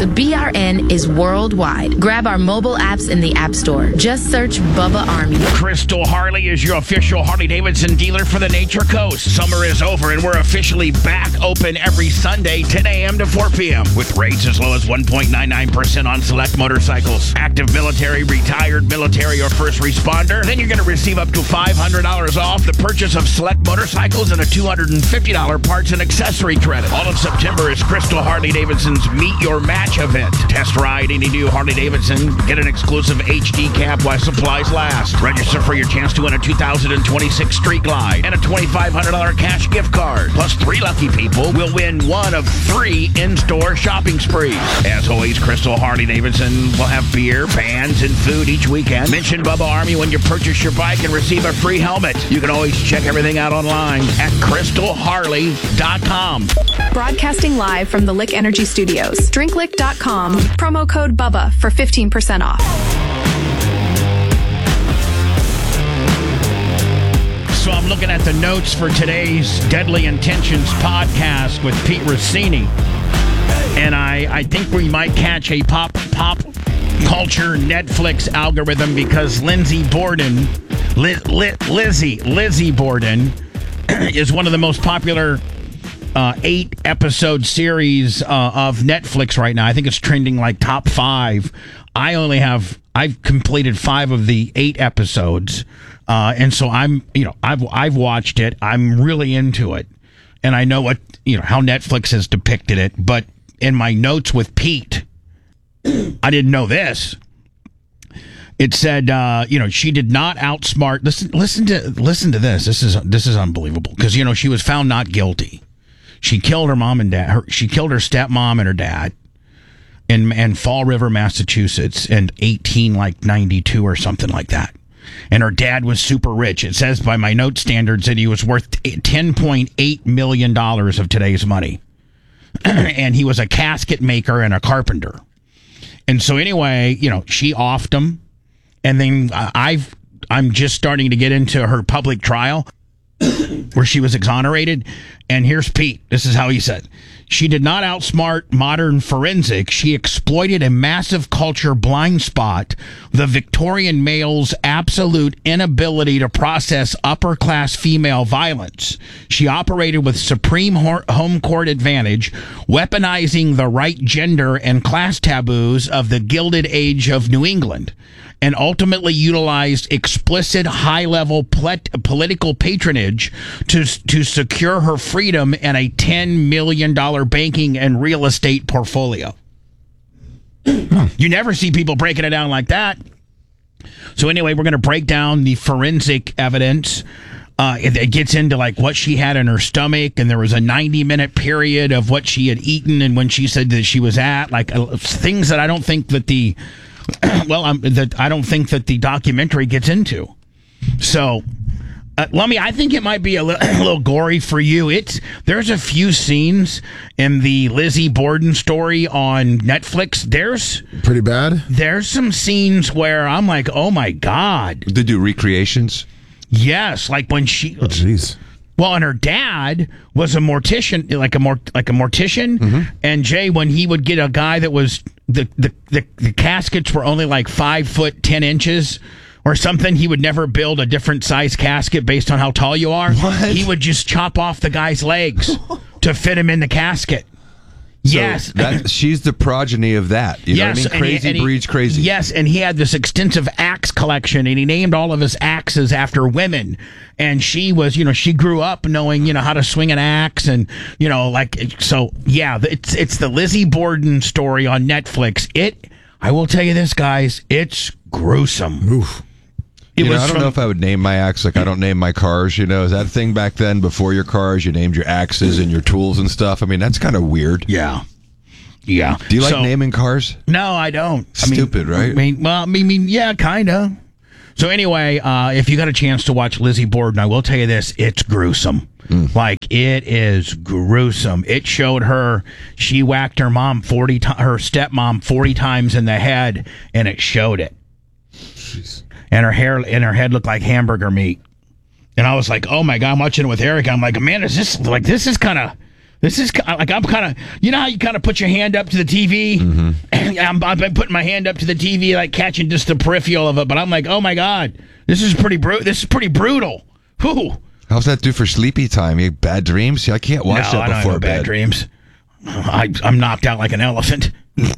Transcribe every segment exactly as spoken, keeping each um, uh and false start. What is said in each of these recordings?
B R N is worldwide. Grab our mobile apps in the App Store. Just search Bubba Army. Crystal Harley is your official Harley-Davidson dealer for the Nature Coast. Summer is over and we're officially back open every Sunday, ten a.m. to four p.m. with rates as low as one point nine nine percent on select motorcycles. Active military, retired military, or first responder. Then you're going to receive up to five hundred dollars off the purchase of select motorcycles and a two hundred fifty dollars parts and accessory credit. All of September is Crystal Harley-Davidson's Meet Your Match event. Test ride any new Harley-Davidson. Get an exclusive H D cab while supplies last. Register for your chance to win a two thousand twenty-six Street Glide and a twenty-five hundred dollars cash gift card. Plus, three lucky people will win one of three in-store shopping sprees. As always, Crystal Harley-Davidson will have beer, bands, and food each weekend. Mention Bubba Army when you purchase your bike and receive a free helmet. You can always check everything out online at crystal harley dot com. Broadcasting live from the Lick Energy Studios. drink lick dot com. Promo code BUBBA for fifteen percent off. So I'm looking at the notes for today's Deadly Intentions podcast with Pete Rossini. And I, I think we might catch a pop pop culture Netflix algorithm because Lindsay Borden, Li, Li, Lizzie, Lizzie Borden is one of the most popular uh, eight-episode series uh, of Netflix right now. I think it's trending like top five. I only have, I've completed five of the eight episodes. Uh, and so I'm, you know, I've I've watched it. I'm really into it, and I know what you know how Netflix has depicted it. But in my notes with Pete, I didn't know this. It said, uh, you know, she did not outsmart. Listen, listen to listen to this. This is this is unbelievable because you know she was found not guilty. She killed her mom and dad. Her, she killed her stepmom and her dad in in Fall River, Massachusetts, in eighteen like ninety-two or something like that. And her dad was super rich. It says by my note standards that he was worth ten point eight million dollars of today's money. And he was a casket maker and a carpenter. And so anyway, you know, she offed him. And then I've, I'm just starting to get into her public trial where she was exonerated. And here's Pete. This is how he said. She did not outsmart modern forensics. She exploited a massive culture blind spot, the Victorian male's absolute inability to process upper-class female violence. She operated with supreme home court advantage, weaponizing the right gender and class taboos of the Gilded Age of New England, and ultimately utilized explicit high-level plet- political patronage to to secure her freedom and a ten million dollars banking and real estate portfolio. You never see people breaking it down like that. So anyway, we're going to break down the forensic evidence. Uh, it, it gets into like what she had in her stomach, and there was a ninety minute period of what she had eaten and when she said that she was at, like uh, things that I don't think that the well, um, that I don't think that the documentary gets into. So, uh, Lummy, I think it might be a, li- a little gory for you. It's there's a few scenes in the Lizzie Borden story on Netflix. There's pretty bad. There's some scenes where I'm like, oh my god. They do recreations. Yes, like when she. Oh, jeez. Well, and her dad was a mortician, like a mort, like a mortician. Mm-hmm. And Jay, when he would get a guy that was the, the the the caskets were only like five foot ten inches or something, he would never build a different size casket based on how tall you are. What? He would just chop off the guy's legs to fit him in the casket. So yes, that, she's the progeny of that. You yes, know what I mean? Crazy and he, breeds crazy. Yes, and he had this extensive axe collection, and he named all of his axes after women. And she was, you know, she grew up knowing, you know, how to swing an axe, and you know, like so. Yeah, it's it's the Lizzie Borden story on Netflix. It, I will tell you this, guys, it's gruesome. Oof. It you know, was I don't from, know if I would name my axe like I don't name my cars. You know, is that a thing back then before your cars? You named your axes and your tools and stuff. I mean, that's kind of weird. Yeah. Yeah. Do you like so, naming cars? No, I don't. Stupid, I mean, right? I mean, well, I mean, yeah, kind of. So anyway, uh, if you got a chance to watch Lizzie Borden, I will tell you this, it's gruesome. Mm. Like, it is gruesome. It showed her, she whacked her mom forty to- her stepmom forty times in the head, and it showed it. Jeez. And her hair and her head looked like hamburger meat. And I was like, oh my God, I'm watching it with Eric. I'm like, man, is this like this is kind of This is like I'm kind of, you know how you kind of put your hand up to the T V? Mm-hmm. I'm, I've been putting my hand up to the T V, like catching just the peripheral of it. But I'm like, oh my God, this is pretty bru- This is pretty brutal. Whew. How's that do for sleepy time? You have bad dreams? See, I can't watch no, that I don't before have bed. bad dreams. I, I'm knocked out like an elephant.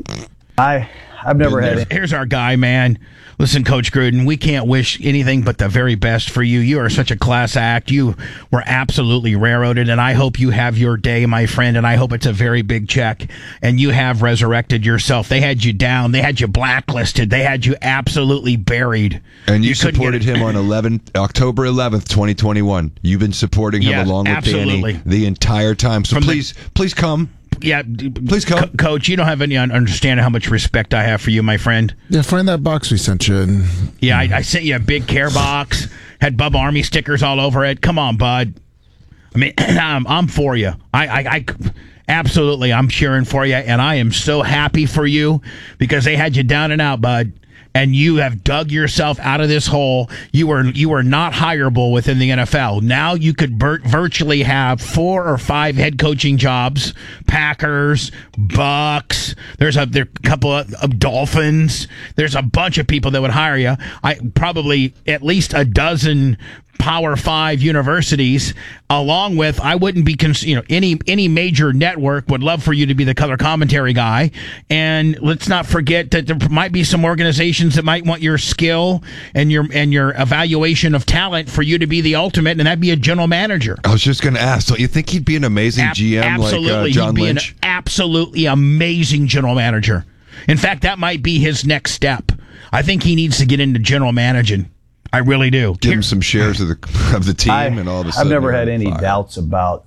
I, I've never had it. Here's our guy, man. Listen, Coach Gruden, we can't wish anything but the very best for you. You are such a class act. You were absolutely railroaded, and I hope you have your day, my friend, and I hope it's a very big check, and you have resurrected yourself. They had you down. They had you blacklisted. They had you absolutely buried. And you, you supported him on eleventh, October eleventh, twenty twenty-one. You've been supporting him Yes, along with absolutely. Danny the entire time. So From please, the- please come. Yeah, Please come. Co- Coach, you don't have any understanding how much respect I have for you, my friend. Yeah, find that box we sent you. And Yeah, I, I sent you a big care box, had Bub Army stickers all over it. Come on, bud. I mean, I'm, I'm for you. I, I, I, absolutely, I'm cheering for you, and I am so happy for you because they had you down and out, bud. And you have dug yourself out of this hole. You were you were not hireable within the N F L. Now you could vir- virtually have four or five head coaching jobs. Packers, Bucks. There's a there a couple of, of Dolphins. There's a bunch of people that would hire you. I probably at least a dozen Power Five universities, along with I wouldn't be cons- you know any any major network would love for you to be the color commentary guy. And let's not forget that there might be some organizations that might want your skill and your and your evaluation of talent for you to be the ultimate, and that'd be a general manager. I was just going to ask, don't you think he'd be an amazing Ab- G M absolutely. like uh, John He'd be Lynch? an absolutely amazing general manager. In fact, that might be his next step. I think he needs to get into general managing. I really do. Give Here- him some shares of the of the team, I, and all of a I've sudden never you're had on any fire. doubts about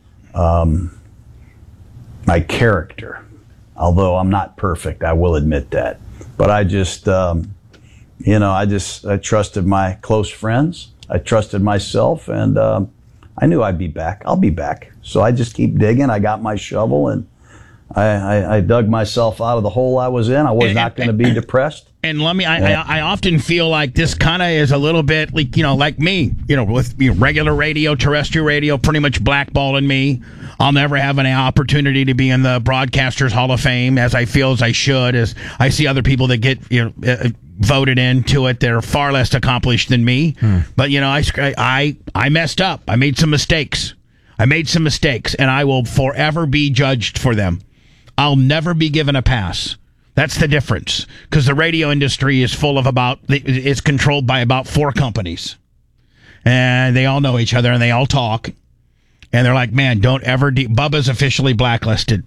um, my character, although I'm not perfect. I will admit that. But I just, um, you know, I just I trusted my close friends. I trusted myself, and um, I knew I'd be back. I'll be back. So I just keep digging. I got my shovel, and I, I, I dug myself out of the hole I was in. I was And- not going to be depressed. And let me, I, I, I often feel like this kind of is a little bit like, you know, like me, you know, with you know, regular radio, terrestrial radio, pretty much blackballing me. I'll never have an opportunity to be in the Broadcasters Hall of Fame as I feel as I should, as I see other people that get, you know, uh, voted into it. They're far less accomplished than me. Hmm. But, you know, I, I, I messed up. I made some mistakes. I made some mistakes, and I will forever be judged for them. I'll never be given a pass. That's the difference, because the radio industry is full of about, it's controlled by about four companies, and they all know each other, and they all talk, and they're like, man, don't ever, de- Bubba's officially blacklisted.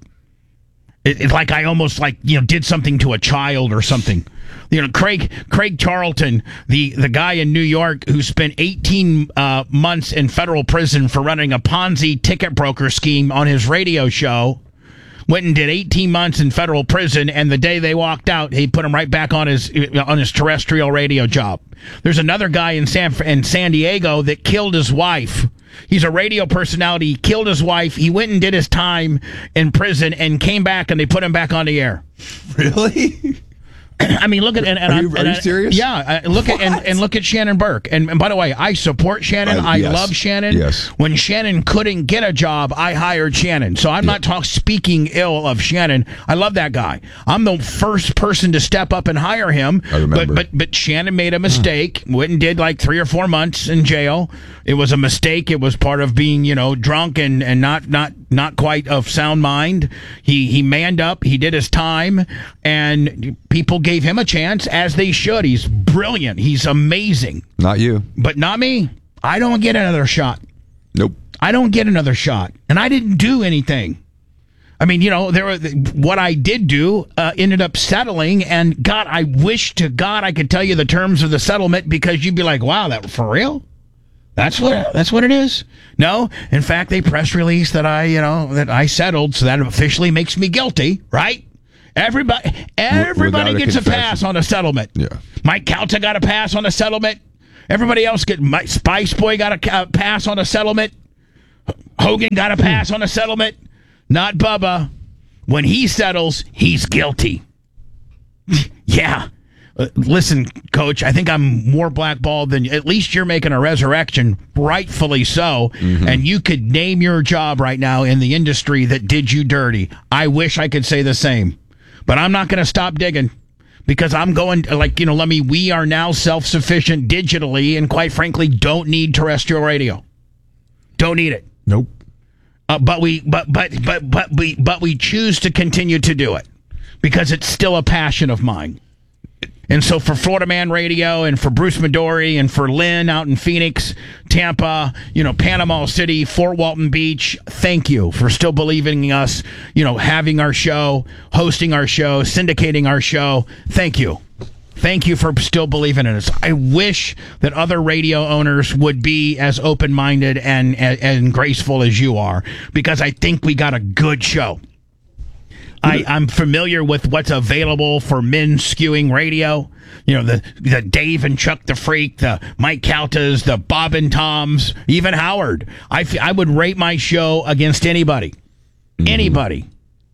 It, it's like I almost like, you know, did something to a child or something. You know, Craig Craig Charlton, the, the guy in New York who spent eighteen uh, months in federal prison for running a Ponzi ticket broker scheme on his radio show, went and did eighteen months in federal prison, and the day they walked out, he put him right back on his on his terrestrial radio job. There's another guy in San in San Diego that killed his wife. He's a radio personality. He killed his wife. He went and did his time in prison and came back, and they put him back on the air. Really? I mean, look at and, and Are I'm- you- are and you I- serious? Yeah, uh, look at and, and look at Shannon Burke. And, and by the way, I support Shannon. I- I yes. love Shannon. Yes. When Shannon couldn't get a job, I hired Shannon. So I'm not talk, speaking ill of Shannon. I love that guy. I'm the first person to step up and hire him. I remember. But but but Shannon made a mistake. Went and did like three or four months in jail. It was a mistake. It was part of being, you know, drunk and, and not not not quite of sound mind. He he manned up. He did his time, and people gave him a chance, as they should. He's brilliant. He's amazing. Not you. But not me. I don't get another shot. Nope. I don't get another shot. And I didn't do anything. I mean, you know, there were, what I did do uh, ended up settling, and God, I wish to God I could tell you the terms of the settlement, because you'd be like, wow, that for real? That's what that's what it is? No, in fact, they press release that I, you know, that I settled, so that officially makes me guilty, right? Everybody everybody Without a gets a confession. pass on a settlement. Yeah. Mike Calta got a pass on a settlement. Everybody else get my Spice Boy got a ca- pass on a settlement. Hogan got a pass on a settlement. Not Bubba. When he settles, he's guilty. Yeah. Uh, listen, Coach, I think I'm more blackballed than at least you're making a resurrection, rightfully so, mm-hmm. and you could name your job right now in the industry that did you dirty. I wish I could say the same, but I'm not going to stop digging because I'm going, like, you know, let me, we are now self-sufficient digitally and quite frankly don't need terrestrial radio. Don't need it. Nope. Uh, but we, but, but, but, but we, but we choose to continue to do it because it's still a passion of mine. And so for Florida Man Radio and for Bruce Midori and for Lynn out in Phoenix, Tampa, you know, Panama City, Fort Walton Beach, thank you for still believing in us, you know, having our show, hosting our show, syndicating our show. Thank you. Thank you for still believing in us. I wish that other radio owners would be as open-minded and, and, and graceful as you are, because I think we got a good show. I, I'm familiar with what's available for men skewing radio. You know, the the Dave and Chuck the Freak, the Mike Caltas, the Bob and Toms, even Howard. I, f- I would rate my show against anybody. Mm-hmm. Anybody.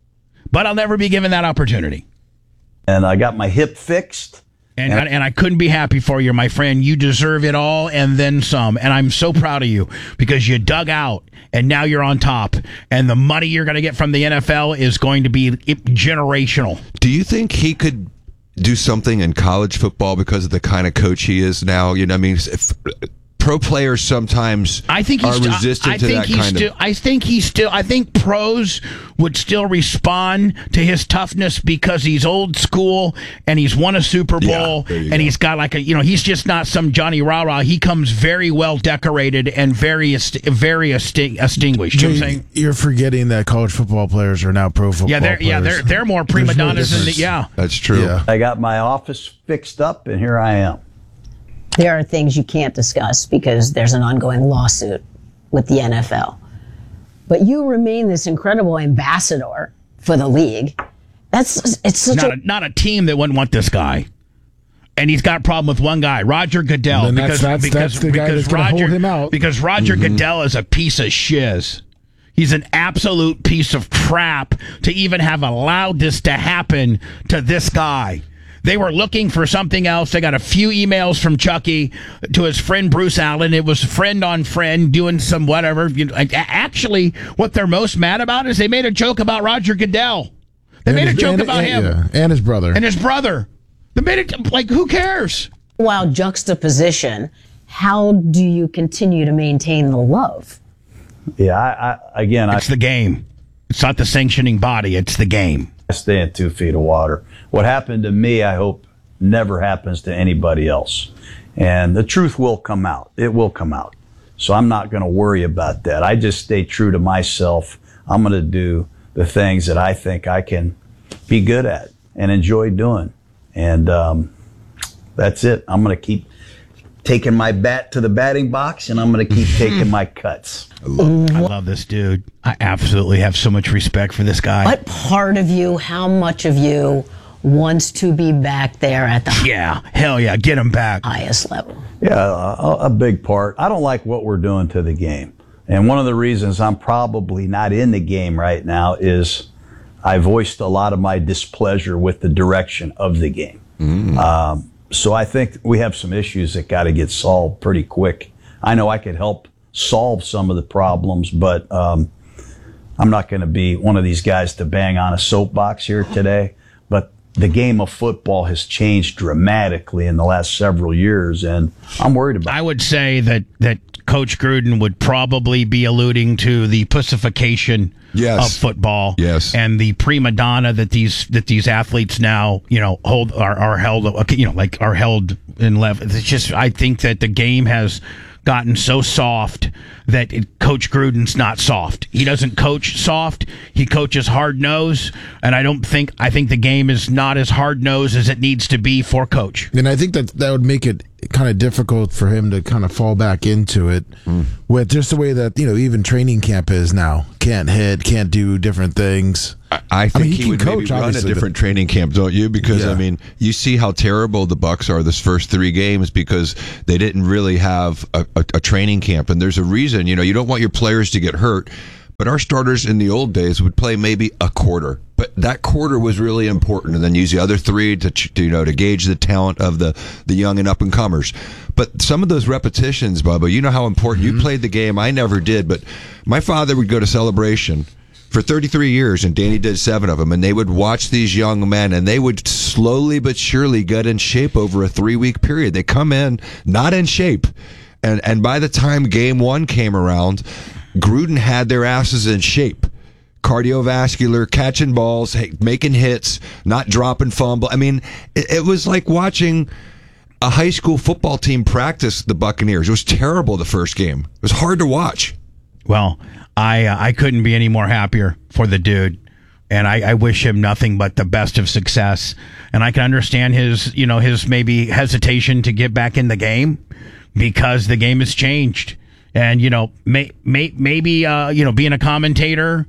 But I'll never be given that opportunity. And I got my hip fixed. And, and, and I couldn't be happy for you, my friend. You deserve it all and then some. And I'm so proud of you because you dug out and now you're on top. And the money you're going to get from the N F L is going to be generational. Do you think he could do something in college football because of the kind of coach he is now? You know, I mean, if, pro players sometimes I think he's are st- resistant I to think that he's kind still, of... I think he's still... I think pros would still respond to his toughness because he's old school and he's won a Super Bowl yeah, and go. he's got like a... You know, he's just not some Johnny Rah-Rah. He comes very well decorated and very esti- very esti- distinguished. You know what I'm saying? You're forgetting that college football players are now pro football Yeah, they're, players. yeah, they're, they're more prima There's no donnas than the... difference. Yeah. That's true. Yeah. I got my office fixed up, and here I am. There are things you can't discuss because there's an ongoing lawsuit with the N F L. But you remain this incredible ambassador for the league. That's it's such Not a, a, not a team that wouldn't want this guy. And he's got a problem with one guy, Roger Goodell. Then that's- because that's- because, that's the guy because that's gonna Roger, hold him out. Because Roger mm-hmm. Goodell is a piece of shiz. He's an absolute piece of crap to even have allowed this to happen to this guy. They were looking for something else. They got a few emails from Chucky to his friend Bruce Allen. It was friend on friend doing some whatever. You know, actually, what they're most mad about is they made a joke about Roger Goodell. They And made his- a joke and- about and- him yeah, and his brother. and his brother. They made it like, who cares? while juxtaposition. How do you continue to maintain the love? Yeah, I, I again, I It's the game. It's not the sanctioning body. It's the game. I stay in two feet of water. What happened to me, I hope never happens to anybody else. And the truth will come out. It will come out. So I'm not going to worry about that. I just stay true to myself. I'm going to do the things that I think I can be good at and enjoy doing. And um, that's it. I'm going to keep taking my bat to the batting box, and I'm going to keep taking my cuts. I love, I love this dude. I absolutely have so much respect for this guy. What part of you, how much of you wants to be back there at the Yeah, hell yeah, get him back. highest level? Yeah, a, a big part. I don't like what we're doing to the game. And one of the reasons I'm probably not in the game right now is I voiced a lot of my displeasure with the direction of the game. Mm. Um, so I think we have some issues that got to get solved pretty quick. I know I could help solve some of the problems, but um, I'm not going to be one of these guys to bang on a soapbox here today. But the game of football has changed dramatically in the last several years, and I'm worried about it. I would say that, that Coach Gruden would probably be alluding to the pussification Yes. of football, Yes. and the prima donna that these that these athletes now you know hold are, are held you know like are held in level. It's just I think that the game has gotten so soft that it, Coach Gruden's not soft. He doesn't coach soft. He coaches hard nose, and I don't think I think the game is not as hard nosed as it needs to be for Coach. And I think that that would make it kind of difficult for him to kind of fall back into it mm. with just the way that, you know, even training camp is now. Can't hit, can't do different things. I, I think I mean, he he, can would coach, maybe run a obviously, different training camp, don't you? Because, Yeah. I mean, you see how terrible the Bucs are this first three games because they didn't really have a, a, a training camp. And there's a reason, you know, you don't want your players to get hurt. But our starters in the old days would play maybe a quarter, but that quarter was really important, and then use the other three to, to you know to gauge the talent of the the young and up and comers. But some of those repetitions, Bubba, you know how important. Mm-hmm. You played the game. I never did, but my father would go to Celebration for thirty-three years, and Danny did seven of them, and they would watch these young men, and they would slowly but surely get in shape over a three-week period. They come in not in shape, and and by the time game one came around, Gruden had their asses in shape. Cardiovascular, catching balls, making hits, not dropping fumble. I mean, it, it was like watching a high school football team practice the Buccaneers. It was terrible the first game. It was hard to watch. Well, I uh, I couldn't be any more happier for the dude, and I, I wish him nothing but the best of success. And I can understand his, you know, his maybe hesitation to get back in the game because the game has changed. And, you know, may, may, maybe, uh, you know, being a commentator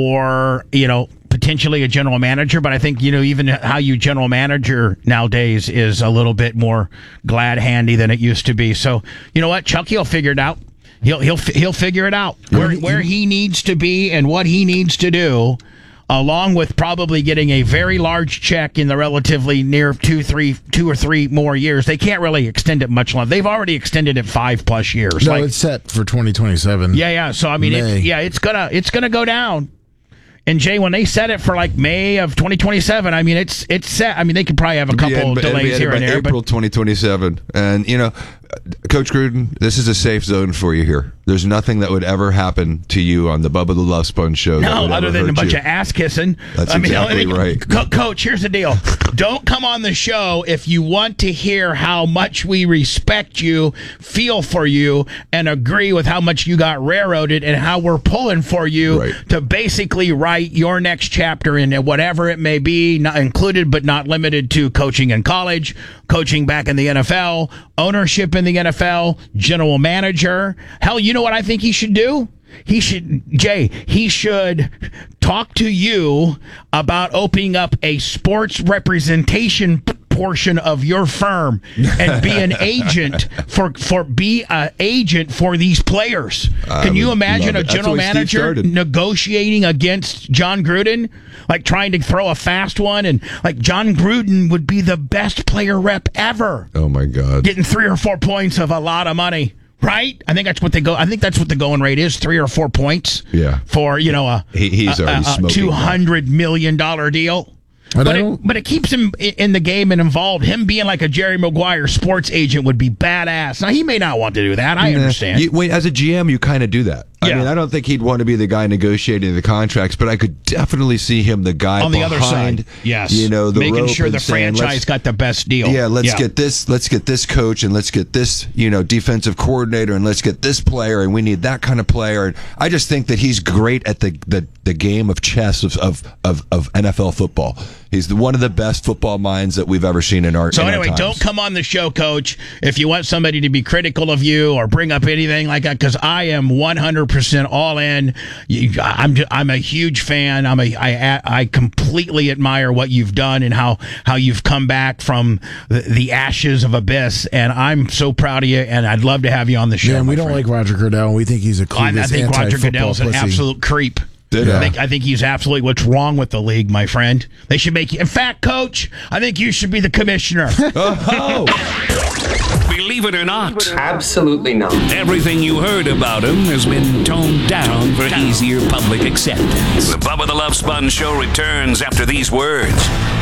or, you know, potentially a general manager. But I think, you know, even how you general manager nowadays is a little bit more glad handy than it used to be. So, you know what? Chucky will figure it out. He'll he'll he'll figure it out where where he needs to be and what he needs to do, along with probably getting a very large check in the relatively near two, three, two or three more years. They can't really extend it much longer. They've already extended it five plus years. No, like, it's set for twenty twenty-seven. Yeah, yeah. So I mean, it, yeah, it's gonna it's gonna go down. And Jay, when they set it for like May of twenty twenty-seven, I mean, it's it's set. I mean, they could probably have a couple yeah, delays here and there. April but twenty twenty-seven, and you know, Coach Gruden, this is a safe zone for you here. There's nothing that would ever happen to you on the Bubba the Love Sponge show. No, other than a bunch you. of ass kissing. That's I mean, exactly I mean, right. Co- Coach, here's the deal. Don't come on the show if you want to hear how much we respect you, feel for you, and agree with how much you got railroaded and how we're pulling for you right. to basically write your next chapter in whatever it may be, not included but not limited to coaching in college, coaching back in the N F L, ownership in the N F L, general manager. Hell, you know what I think he should do? He should, Jay, he should talk to you about opening up a sports representation portion of your firm and be an agent for for be an agent for these players. I Can you imagine a it. general manager negotiating against John Gruden, like trying to throw a fast one, and like John Gruden would be the best player rep ever. Oh my God, getting three or four points of a lot of money. Right? I think that's what they go. I think that's what the going rate is, three or four points. Yeah. For, you know, a, he, he's a, already a, a two hundred million dollars deal. But, but, it, but it keeps him in the game and involved. Him being like a Jerry Maguire sports agent would be badass. Now, he may not want to do that. I nah, understand. You, wait, as a G M, you kind of do that. I Yeah. mean, I don't think he'd want to be the guy negotiating the contracts, but I could definitely see him the guy on the behind, other side. Yes. You know, the making rope sure and the saying, franchise let's- got the best deal. Yeah, let's get this. Let's get this coach, and let's get this, you know, defensive coordinator, and let's get this player, and we need that kind of player. And I just think that he's great at the the, the game of chess of, of of of N F L football. He's the, one of the best football minds that we've ever seen in our. So in our anyway, times. don't come on the show, Coach, if you want somebody to be critical of you or bring up anything like that, because I am one hundred percent all in. You, I'm I'm a huge fan. I'm a I I completely admire what you've done and how how you've come back from the, the ashes of abyss, and I'm so proud of you. And I'd love to have you on the show. Yeah, and we my don't friend. like Roger Goodell, and we think he's a clueless I, I think Roger anti-football Goodell's an pussy. absolute creep. Did I I? think I think he's absolutely what's wrong with the league, my friend. They should make you. In fact, Coach, I think you should be the commissioner. Oh, Believe it or not, Absolutely not. everything you heard about him has been toned down for easier public acceptance. The Bubba the Love Sponge Show returns after these words.